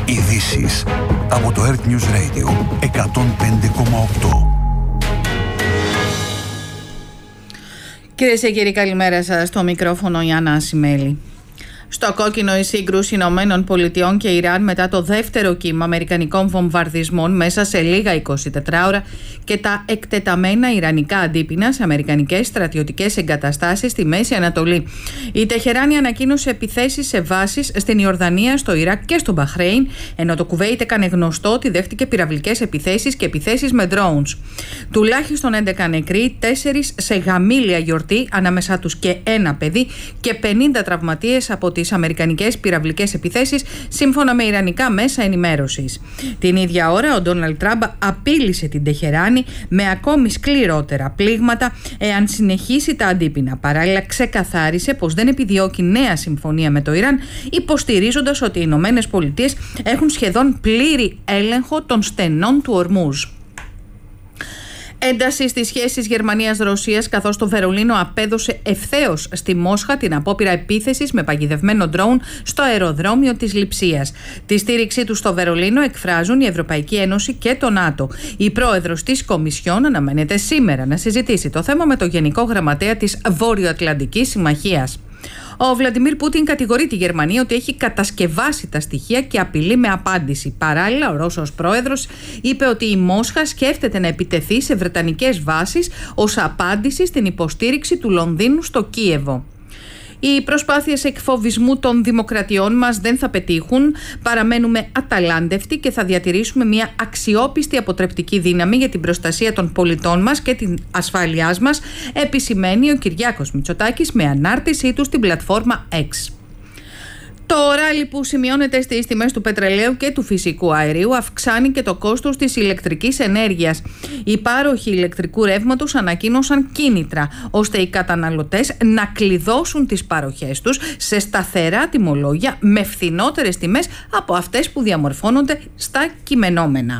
Ειδήσεις από το Earth News Radio 105,8. Κυρίες και κύριοι, καλημέρα σας. Στο μικρόφωνο η Άννα Ασημέλη. Στο κόκκινο η σύγκρουση Ηνωμένων Πολιτειών και Ιράν μετά το δεύτερο κύμα αμερικανικών βομβαρδισμών μέσα σε λίγα 24 ώρα και τα εκτεταμένα ιρανικά αντίπεινα σε αμερικανικές στρατιωτικές εγκαταστάσεις στη Μέση Ανατολή. Η Τεχεράνη ανακοίνωσε επιθέσεις σε βάσεις στην Ιορδανία, στο Ιράκ και στο Μπαχρέιν, ενώ το Κουβέιτ έκανε γνωστό ότι δέχτηκε πυραυλικές επιθέσεις και επιθέσεις με drones. Τουλάχιστον 11 νεκροί, 4 σε γαμήλια γιορτή, ανάμεσά τους και ένα παιδί, και 50 τραυματίες από τις αμερικανικές πυραυλικές επιθέσεις, σύμφωνα με ιρανικά μέσα ενημέρωσης. Την ίδια ώρα, ο Ντόναλντ Τραμπ απείλησε την Τεχεράνη με ακόμη σκληρότερα πλήγματα εάν συνεχίσει τα αντίπεινα. Παράλληλα, ξεκαθάρισε πως δεν επιδιώκει νέα συμφωνία με το Ιράν, υποστηρίζοντας ότι οι Ηνωμένες Πολιτείες έχουν σχεδόν πλήρη έλεγχο των στενών του Ορμούζ. Ένταση στις σχέσεις Γερμανίας-Ρωσίας, καθώς το Βερολίνο απέδωσε ευθέως στη Μόσχα την απόπειρα επίθεσης με παγιδευμένο ντρόουν στο αεροδρόμιο της Λειψίας. Τη στήριξή του στο Βερολίνο εκφράζουν η Ευρωπαϊκή Ένωση και το ΝΑΤΟ. Η πρόεδρος της Κομισιόν αναμένεται σήμερα να συζητήσει το θέμα με το Γενικό Γραμματέα της Βόρειο-Ατλαντικής Συμμαχίας. Ο Βλαντιμίρ Πούτιν κατηγορεί τη Γερμανία ότι έχει κατασκευάσει τα στοιχεία και απειλεί με απάντηση. Παράλληλα, ο Ρώσος πρόεδρος είπε ότι η Μόσχα σκέφτεται να επιτεθεί σε βρετανικές βάσεις ως απάντηση στην υποστήριξη του Λονδίνου στο Κίεβο. Οι προσπάθειες εκφοβισμού των δημοκρατιών μας δεν θα πετύχουν. Παραμένουμε αταλάντευτοι και θα διατηρήσουμε μια αξιόπιστη αποτρεπτική δύναμη για την προστασία των πολιτών μας και την ασφάλειά μας, επισημαίνει ο Κυριάκος Μητσοτάκης με ανάρτησή του στην πλατφόρμα X. Το ράλι που σημειώνεται στις τιμές του πετρελαίου και του φυσικού αερίου αυξάνει και το κόστος της ηλεκτρικής ενέργειας. Οι πάροχοι ηλεκτρικού ρεύματος ανακοίνωσαν κίνητρα ώστε οι καταναλωτές να κλειδώσουν τις παροχές τους σε σταθερά τιμολόγια με φθηνότερες τιμές από αυτές που διαμορφώνονται στα κειμενόμενα.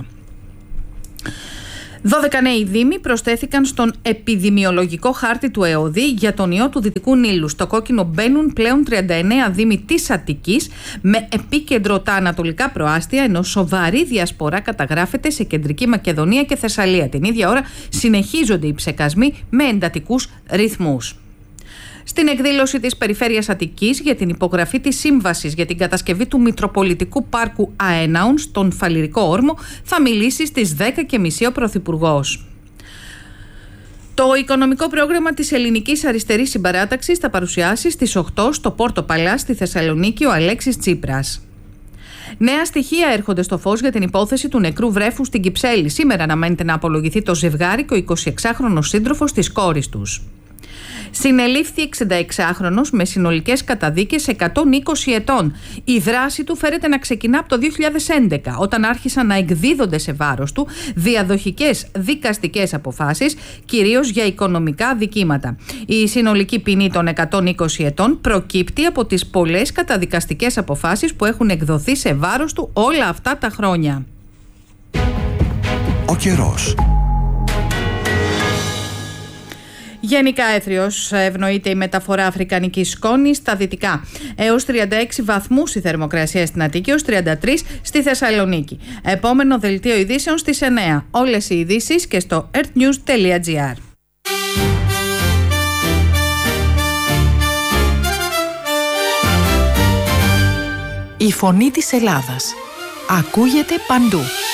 12 νέοι δήμοι προσθέθηκαν στον επιδημιολογικό χάρτη του ΕΟΔΗ για τον ιό του Δυτικού Νείλου. Στο κόκκινο μπαίνουν πλέον 39 δήμοι της Αττικής με επίκεντρο τα ανατολικά προάστια, ενώ σοβαρή διασπορά καταγράφεται σε Κεντρική Μακεδονία και Θεσσαλία. Την ίδια ώρα συνεχίζονται οι ψεκασμοί με εντατικούς ρυθμούς. Στην εκδήλωση της Περιφέρειας Αττικής για την υπογραφή της σύμβασης για την κατασκευή του Μητροπολιτικού Πάρκου Αέναουν στον Φαλιρικό Όρμο θα μιλήσει στις 10:30 ο Πρωθυπουργός. Το οικονομικό πρόγραμμα της Ελληνικής Αριστερής Συμπαράταξης θα παρουσιάσει στις 8 στο Πόρτο Παλάς στη Θεσσαλονίκη ο Αλέξης Τσίπρας. Νέα στοιχεία έρχονται στο φως για την υπόθεση του νεκρού βρέφου στην Κυψέλη. Σήμερα αναμένεται να απολογηθεί το ζευγάρι και ο 26χρονος σύντροφος της κόρης τους. Συνελήφθη 66χρονος με συνολικές καταδίκες 120 ετών. Η δράση του φέρεται να ξεκινά από το 2011, όταν άρχισαν να εκδίδονται σε βάρος του διαδοχικές δικαστικές αποφάσεις, κυρίως για οικονομικά αδικήματα. Η συνολική ποινή των 120 ετών προκύπτει από τις πολλές καταδικαστικές αποφάσεις που έχουν εκδοθεί σε βάρος του όλα αυτά τα χρόνια. Ο καιρός. Γενικά έθριος, ευνοείται η μεταφορά αφρικανικής σκόνης στα δυτικά. Έως 36 βαθμούς η θερμοκρασία στην Αττική, έως 33 στη Θεσσαλονίκη. Επόμενο δελτίο ειδήσεων στις 9. Όλες οι ειδήσεις και στο earthnews.gr. Η φωνή της Ελλάδας ακούγεται παντού.